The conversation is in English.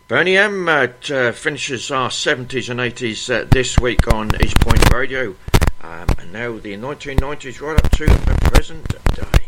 Bernie M finishes our 70s and 80s this week on East Point Radio, and now the 1990s right up to the present day.